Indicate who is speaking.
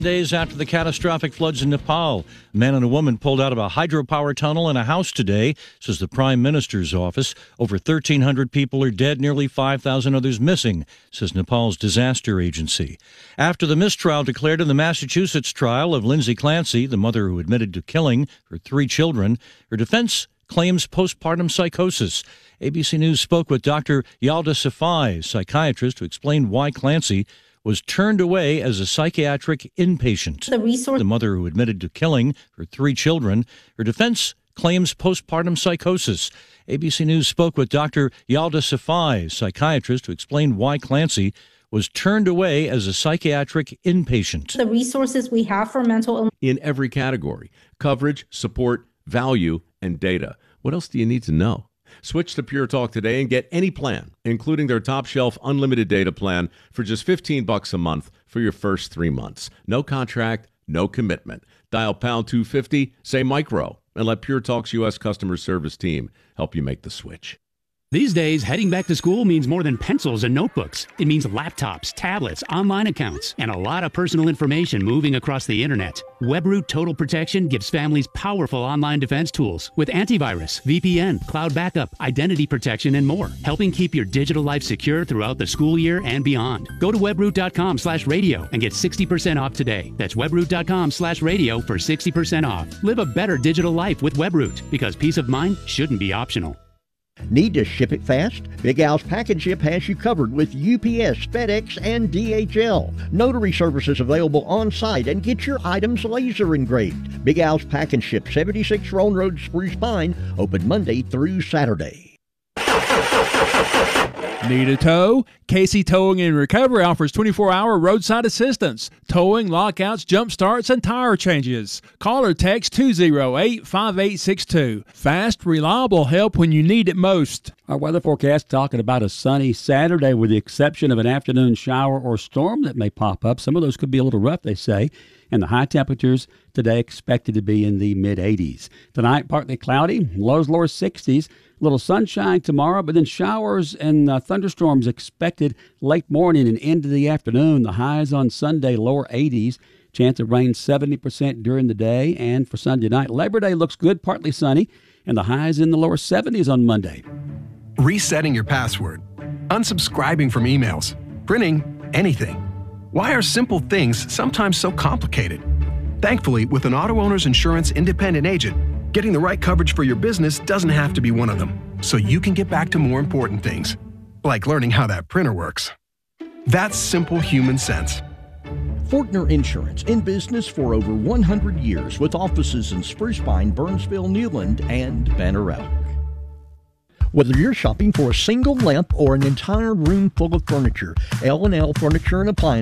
Speaker 1: Days after the catastrophic floods in Nepal, a man and a woman pulled out of a hydropower tunnel in a house today, says the Prime Minister's office. Over 1,300 people are dead, nearly 5,000 others missing, says Nepal's disaster agency. After the mistrial declared in the Massachusetts trial of Lindsay Clancy, the mother who admitted to killing her 3 children, her defense claims postpartum psychosis. ABC News spoke with Dr. Yalda Safai, a psychiatrist, to explain why Clancy was turned away as a psychiatric inpatient. The mother who admitted to killing her 3 children, her defense claims postpartum psychosis. ABC News spoke with Dr. Yalda Safai, a psychiatrist, to explain why Clancy was turned away as a psychiatric inpatient.
Speaker 2: The resources we have for mental illness
Speaker 3: in every category: coverage, support, value, and data. What else do you need to know? Switch to Pure Talk today and get any plan, including their top shelf unlimited data plan, for just $15 a month for your first 3 months. No contract, no commitment. Dial pound 250, say micro, and let Pure Talk's U.S. customer service team help you make the switch.
Speaker 4: These days, heading back to school means more than pencils and notebooks. It means laptops, tablets, online accounts, and a lot of personal information moving across the internet. WebRoot Total Protection gives families powerful online defense tools with antivirus, VPN, cloud backup, identity protection, and more, helping keep your digital life secure throughout the school year and beyond. Go to webroot.com/radio and get 60% off today. That's webroot.com/radio for 60% off. Live a better digital life with WebRoot, because peace of mind shouldn't be optional.
Speaker 5: Need to ship it fast? Big Al's Package Ship has you covered with UPS, FedEx, and DHL. Notary services available on site, and get your items laser engraved. Big Al's Package Ship, 76 Roan Road, Spruce Pine, open Monday through Saturday.
Speaker 6: Need a tow? Casey Towing and Recovery offers 24-hour roadside assistance, towing, lockouts, jump starts, and tire changes. Call or text 208-5862. Fast, reliable help when you need it most.
Speaker 7: Our weather forecast talking about a sunny Saturday with the exception of an afternoon shower or storm that may pop up. Some of those could be a little rough, they say. And the high temperatures today expected to be in the mid-80s. Tonight, partly cloudy, lows lower 60s. Little sunshine tomorrow, but then showers and thunderstorms expected late morning and into the afternoon. The highs on Sunday, lower 80s. Chance of rain 70% during the day. And for Sunday night, Labor Day looks good, partly sunny, and the highs in the lower 70s on Monday.
Speaker 8: Resetting your password, unsubscribing from emails, printing anything. Why are simple things sometimes so complicated? Thankfully, with an auto owner's insurance independent agent, getting the right coverage for your business doesn't have to be one of them, so you can get back to more important things, like learning how that printer works. That's simple human sense.
Speaker 5: Fortner Insurance, in business for over 100 years, with offices in Spruce Pine, Burnsville, Newland, and Banner Elk. Whether you're shopping for a single lamp or an entire room full of furniture, L&L Furniture and Appliances